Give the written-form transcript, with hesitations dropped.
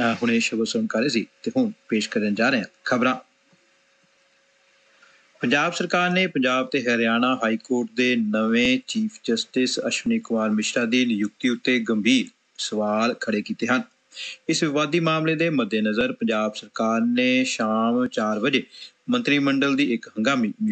ਹੁਣੇ ਸ਼ਬਦ ਸੁਣ ਕਰ ਰਹੇ ਸੀ ਤੇ ਹੁਣ ਪੇਸ਼ ਕਰਨ ਜਾ ਰਹੇ ਹਾਂ ਖਬਰਾਂ। ਪੰਜਾਬ ਸਰਕਾਰ ਨੇ ਪੰਜਾਬ ਤੇ ਹਰਿਆਣਾ ਹਾਈ ਕੋਰਟ ਦੇ ਨਵੇਂ ਚੀਫ ਜਸਟਿਸ ਅਸ਼ਵਨੀ ਕੁਮਾਰ ਮਿਸ਼ਰਾ ਦੀ ਨਿਯੁਕਤੀ ਉੱਤੇ ਗੰਭੀਰ ਸਵਾਲ ਖੜੇ ਕੀਤੇ ਹਨ। ਇਸ ਵਿਵਾਦੀ ਮਾਮਲੇ ਦੇ ਮੱਦੇਨਜ਼ਰ ਪੰਜਾਬ ਸਰਕਾਰ ਨੇ ਸ਼ਾਮ 4 ਵਜੇ ਮੰਤਰੀ ਮੰਡਲ ਦੀ ਇੱਕ ਹੰਗਾਮੀ